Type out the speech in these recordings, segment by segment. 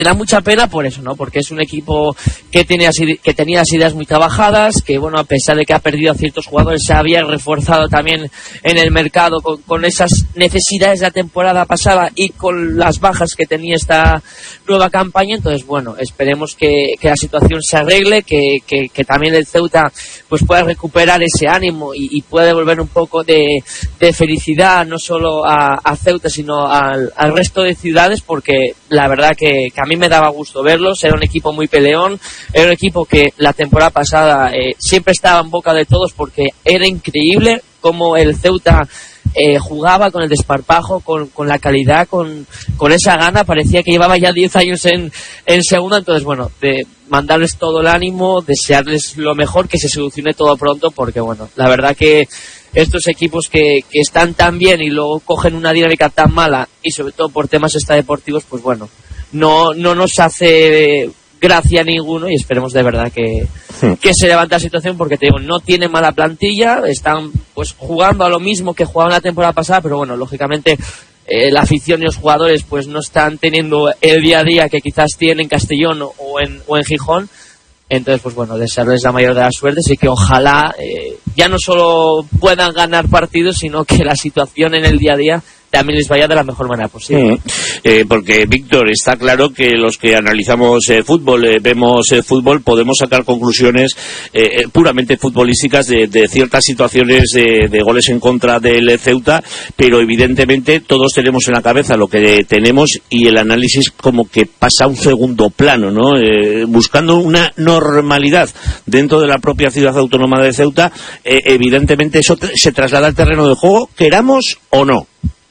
da mucha pena por eso, ¿no? Porque es un equipo que tenía las ideas muy trabajadas, que bueno, a pesar de que ha perdido a ciertos jugadores, se había reforzado también en el mercado con esas necesidades de la temporada pasada y con las bajas que tenía esta nueva campaña. Entonces, bueno, esperemos que la situación se arregle, que también el Ceuta pues pueda recuperar ese ánimo y pueda devolver un poco de felicidad, no solo a Ceuta, sino al resto de ciudades, porque la verdad que a mí me daba gusto verlos. Era un equipo muy peleón, era un equipo que la temporada pasada siempre estaba en boca de todos, porque era increíble cómo el Ceuta jugaba con el desparpajo, con la calidad, con esa gana. Parecía que llevaba ya 10 años en segunda. Entonces, bueno, de mandarles todo el ánimo, desearles lo mejor, que se solucione todo pronto, porque bueno, la verdad que estos equipos que están tan bien y luego cogen una dinámica tan mala, y sobre todo por temas extradeportivos, pues bueno, no nos hace gracia ninguno, y esperemos de verdad que se levante la situación, porque te digo, no tiene mala plantilla, están pues jugando a lo mismo que jugaban la temporada pasada, pero bueno, lógicamente la afición y los jugadores pues no están teniendo el día a día que quizás tienen en Castellón o en Gijón. Entonces, pues bueno, desearles la mayor de las suertes y que ojalá ya no solo puedan ganar partidos, sino que la situación en el día a día también les vaya de la mejor manera posible. Porque, Víctor, está claro que los que analizamos fútbol, vemos fútbol, podemos sacar conclusiones puramente futbolísticas de ciertas situaciones de goles en contra del Ceuta, pero evidentemente todos tenemos en la cabeza lo que tenemos y el análisis como que pasa a un segundo plano, ¿no? Buscando una normalidad dentro de la propia ciudad autónoma de Ceuta, evidentemente eso se traslada al terreno de juego, queramos o no.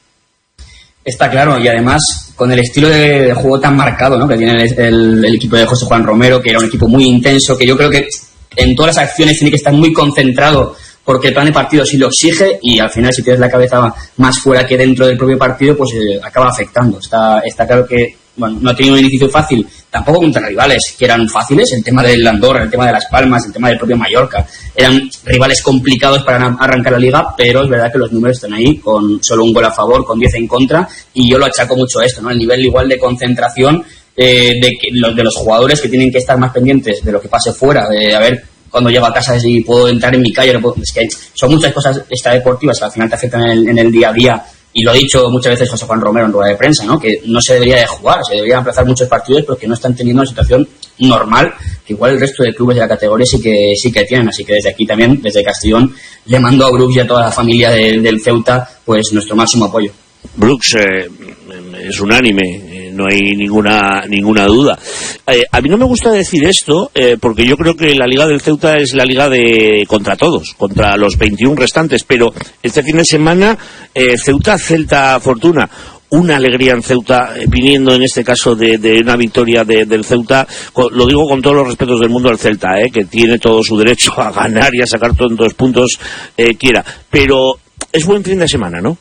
Está claro, y además con el estilo de juego tan marcado, ¿no?, que tiene el equipo de José Juan Romero, que era un equipo muy intenso, que yo creo que en todas las acciones tiene que estar muy concentrado, porque el plan de partido sí lo exige, y al final si tienes la cabeza más fuera que dentro del propio partido, pues acaba afectando. Está claro que, bueno, no ha tenido un inicio fácil, tampoco contra rivales que eran fáciles, el tema del Andorra, el tema de Las Palmas, el tema del propio Mallorca, eran rivales complicados para arrancar la liga, pero es verdad que los números están ahí, con solo un gol a favor, con 10 en contra, y yo lo achaco mucho a esto, ¿no? El nivel igual de concentración de los jugadores, que tienen que estar más pendientes de lo que pase fuera, de a ver cuando llego a casa si puedo entrar en mi calle, es que son muchas cosas extradeportivas que al final te afectan en el día a día. Y lo ha dicho muchas veces José Juan Romero en rueda de prensa, ¿no?, que no se debería de jugar, se deberían aplazar muchos partidos, porque no están teniendo una situación normal, que igual el resto de clubes de la categoría sí que tienen. Así que desde aquí también, desde Castellón, le mando a Brooks y a toda la familia del Ceuta pues nuestro máximo apoyo. Brooks es unánime, no hay ninguna duda. A mí no me gusta decir esto, porque yo creo que la Liga del Ceuta es la liga contra todos, contra los 21 restantes, pero este fin de semana Celta Fortuna, una alegría en Ceuta, viniendo en este caso de una victoria del Ceuta. Lo digo con todos los respetos del mundo al Celta, que tiene todo su derecho a ganar y a sacar tantos puntos quiera, pero es buen fin de semana, ¿no?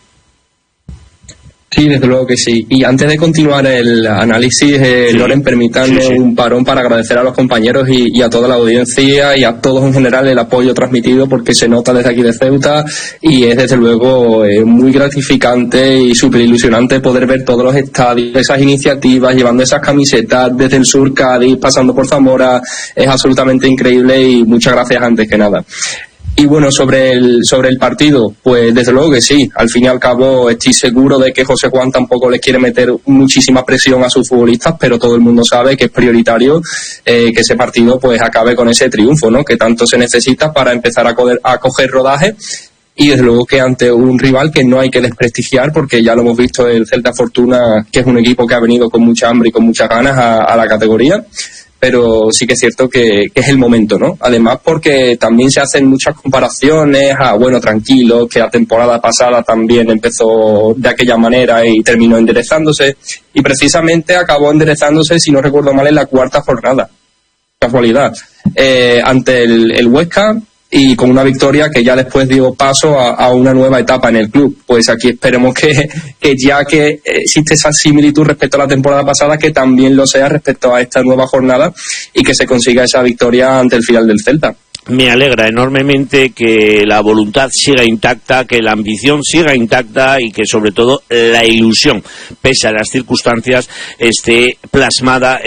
Sí, desde luego que sí. Y antes de continuar el análisis, Loren, permítanme un parón para agradecer a los compañeros y a toda la audiencia y a todos en general el apoyo transmitido, porque se nota desde aquí de Ceuta y es desde luego muy gratificante y súper ilusionante poder ver todos los estadios, esas iniciativas, llevando esas camisetas desde el sur, Cádiz, pasando por Zamora. Es absolutamente increíble y muchas gracias antes que nada. Y bueno, sobre el partido, pues desde luego que sí. Al fin y al cabo estoy seguro de que José Juan tampoco les quiere meter muchísima presión a sus futbolistas, pero todo el mundo sabe que es prioritario que ese partido pues acabe con ese triunfo, ¿no?, que tanto se necesita para empezar a coger rodaje. Y desde luego que ante un rival que no hay que desprestigiar, porque ya lo hemos visto, el Celta Fortuna, que es un equipo que ha venido con mucha hambre y con muchas ganas a la categoría. Pero sí que es cierto que es el momento, ¿no? Además porque también se hacen muchas comparaciones a, bueno, tranquilo, que la temporada pasada también empezó de aquella manera y terminó enderezándose, y precisamente acabó enderezándose, si no recuerdo mal, en la cuarta jornada. Casualidad. Ante el Huesca, y con una victoria que ya después dio paso a una nueva etapa en el club. Pues aquí esperemos que ya que existe esa similitud respecto a la temporada pasada, que también lo sea respecto a esta nueva jornada y que se consiga esa victoria ante el filial del Celta. Me alegra enormemente que la voluntad siga intacta, que la ambición siga intacta y que sobre todo la ilusión, pese a las circunstancias, esté plasmada